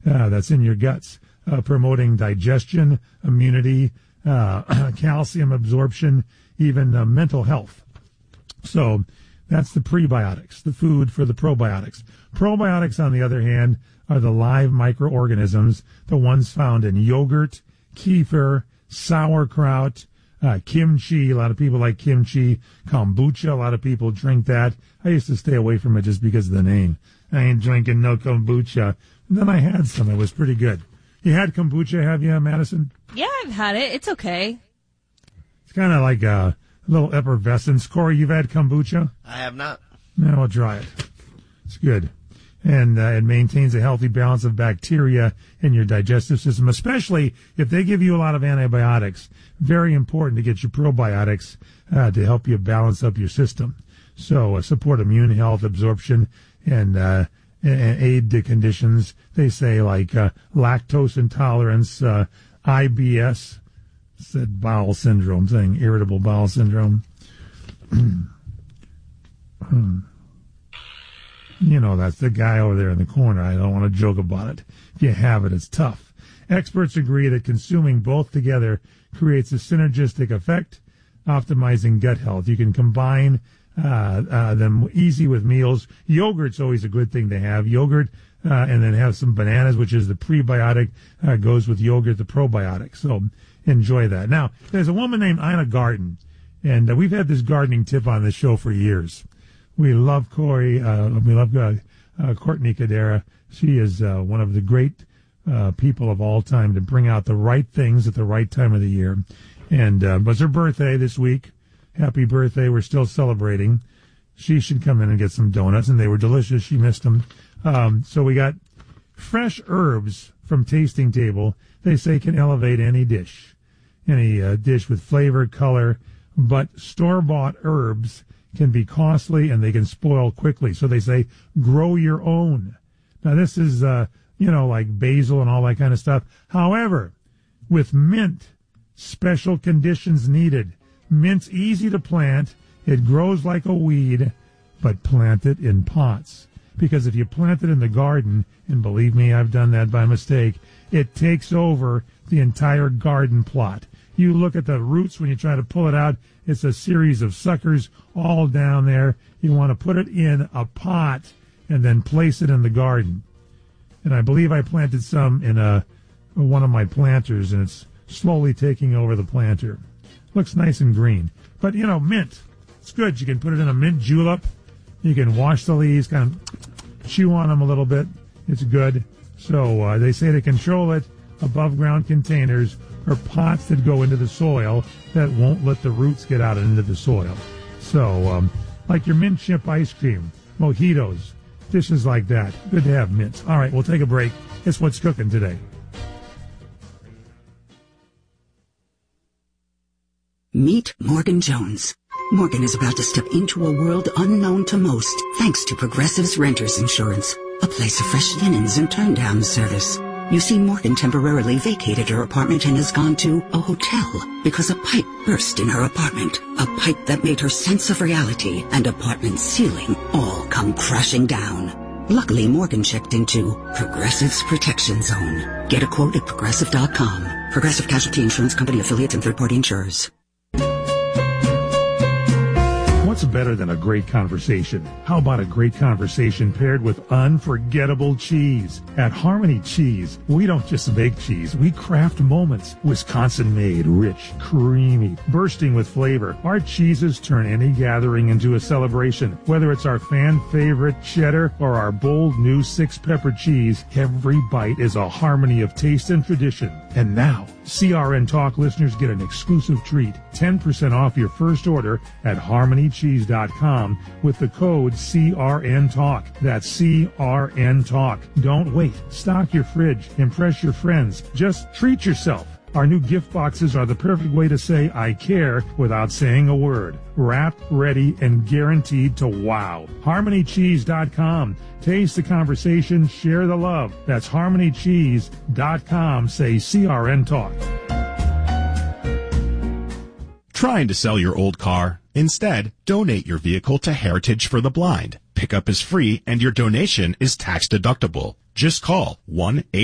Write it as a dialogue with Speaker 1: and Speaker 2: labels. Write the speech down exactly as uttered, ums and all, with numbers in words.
Speaker 1: uh, that's in your guts, uh, promoting digestion, immunity, uh, calcium absorption, even uh, mental health. So that's the prebiotics, the food for the probiotics. Probiotics, on the other hand, are the live microorganisms, the ones found in yogurt, kefir, sauerkraut, uh, kimchi. A lot of people like kimchi. Kombucha, a lot of people drink that. I used to stay away from it just because of the name. I ain't drinking no kombucha. And then I had some. It was pretty good. You had kombucha, have you, Madison?
Speaker 2: Yeah, I've had it. It's okay.
Speaker 1: It's kind of like a little effervescence. Corey, you've had kombucha?
Speaker 3: I have not.
Speaker 1: No, I'll try it. It's good. And uh, it maintains a healthy balance of bacteria in your digestive system, especially if they give you a lot of antibiotics. Very important to get your probiotics uh, to help you balance up your system. So uh, support immune health, absorption, and, uh, and aid to conditions, they say, like uh, lactose intolerance, uh, I B S, said bowel syndrome, saying irritable bowel syndrome. hmm. You know, that's the guy over there in the corner. I don't want to joke about it. If you have it, it's tough. Experts agree that consuming both together creates a synergistic effect, optimizing gut health. You can combine uh, uh, them easy with meals. Yogurt's always a good thing to have. Yogurt, uh, and then have some bananas, which is the prebiotic, uh, goes with yogurt, the probiotic. So enjoy that. Now, there's a woman named Ina Garten, and uh, we've had this gardening tip on the show for years. We love Corey. Uh, we love uh, uh, Courtney Cadera. She is uh, one of the great uh, people of all time to bring out the right things at the right time of the year. And uh, it was her birthday this week. Happy birthday. We're still celebrating. She should come in and get some donuts, and they were delicious. She missed them. Um, so we got fresh herbs from Tasting Table. They say can elevate any dish, any uh, dish with flavor, color, but store-bought herbs can be costly and they can spoil quickly. So they say, grow your own. Now this is, uh, you know, like basil and all that kind of stuff. However, with mint, special conditions needed. Mint's easy to plant. It grows like a weed, but plant it in pots. Because if you plant it in the garden, and believe me, I've done that by mistake, it takes over the entire garden plot. You look at the roots when you try to pull it out, it's a series of suckers all down there. You want to put it in a pot and then place it in the garden. And I believe I planted some in a one of my planters, and it's slowly taking over the planter. Looks nice and green. But, you know, mint, it's good. You can put it in a mint julep. You can wash the leaves, kind of chew on them a little bit. It's good. So uh, they say to control it, above-ground containers or pots that go into the soil that won't let the roots get out into the soil. So, um, like your mint chip ice cream, mojitos, dishes like that. Good to have mints. All right, we'll take a break. It's What's Cooking Today.
Speaker 4: Meet Morgan Jones. Morgan is about to step into a world unknown to most, thanks to Progressive's Renters Insurance, a place of fresh linens and turn-down service. You see, Morgan temporarily vacated her apartment and has gone to a hotel because a pipe burst in her apartment. A pipe that made her sense of reality and apartment ceiling all come crashing down. Luckily, Morgan checked into Progressive's Protection Zone. Get a quote at Progressive dot com. Progressive Casualty Insurance Company, affiliates, and third-party insurers.
Speaker 1: What's better than a great conversation? How about a great conversation paired with unforgettable cheese? At Harmony Cheese, we don't just make cheese, we craft moments. Wisconsin-made, rich, creamy, bursting with flavor. Our cheeses turn any gathering into a celebration. Whether it's our fan-favorite cheddar or our bold new six-pepper cheese, every bite is a harmony of taste and tradition. And now, C R N Talk listeners get an exclusive treat. ten percent off your first order at harmony cheese dot com with the code C R N Talk. That's C R N Talk. Don't wait. Stock your fridge. Impress your friends. Just treat yourself. Our new gift boxes are the perfect way to say I care without saying a word. Wrapped, ready, and guaranteed to wow. harmony cheese dot com. Taste the conversation, share the love. That's harmony cheese dot com. Say C R N Talk.
Speaker 5: Trying to sell your old car? Instead, donate your vehicle to Heritage for the Blind. Pickup is free and your donation is tax deductible. Just call one eight